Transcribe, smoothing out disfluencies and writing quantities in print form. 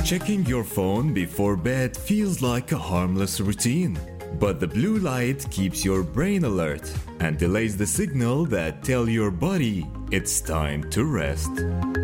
Checking your phone before bed feels like a harmless routine, but the blue light keeps your brain alert and delays the signal that tell your body it's time to rest.